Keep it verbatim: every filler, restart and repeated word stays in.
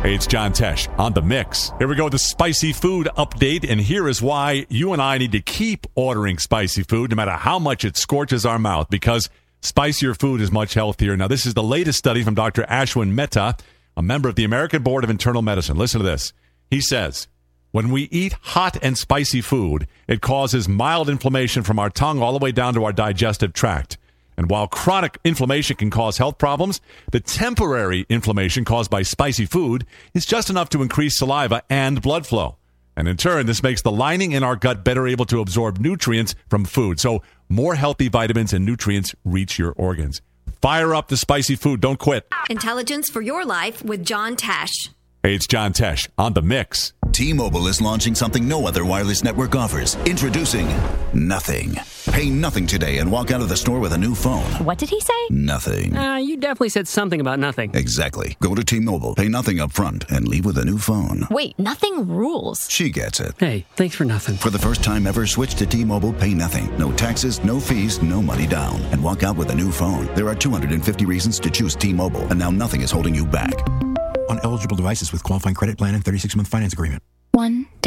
Hey, it's John Tesh on The Mix. Here we go with the spicy food update, and here is why you and I need to keep ordering spicy food no matter how much it scorches our mouth, because spicier food is much healthier. Now, this is the latest study from Doctor Ashwin Mehta, a member of the American Board of Internal Medicine. Listen to this. He says, when we eat hot and spicy food, it causes mild inflammation from our tongue all the way down to our digestive tract. And while chronic inflammation can cause health problems, the temporary inflammation caused by spicy food is just enough to increase saliva and blood flow. And in turn, this makes the lining in our gut better able to absorb nutrients from food. So more healthy vitamins and nutrients reach your organs. Fire up the spicy food. Don't quit. Intelligence for your life with John Tesh. Hey, it's John Tesh on The Mix. T-Mobile is launching something no other wireless network offers. Introducing Nothing. Pay nothing today and walk out of the store with a new phone. What did he say? Nothing. Uh, you definitely said something about nothing. Exactly. Go to T-Mobile, pay nothing up front, and leave with a new phone. Wait, nothing rules. She gets it. Hey, thanks for nothing. For the first time ever, switch to T-Mobile, pay nothing. No taxes, no fees, no money down. And walk out with a new phone. There are two hundred fifty reasons to choose T-Mobile, and now nothing is holding you back. On eligible devices with qualifying credit plan and thirty-six month finance agreement. One.